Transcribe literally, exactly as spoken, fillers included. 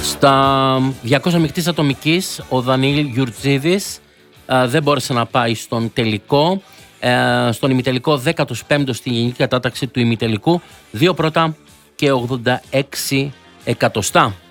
Στα διακόσια μεικτής ατομικής ο Δανιήλ Γιουρτζίδης ε, δεν μπόρεσε να πάει στον τελικό. Ε, στον ημιτελικό δέκατος πέμπτος στη γενική κατάταξη του ημιτελικού, δύο πρώτα και ογδόντα έξι εκατοστά.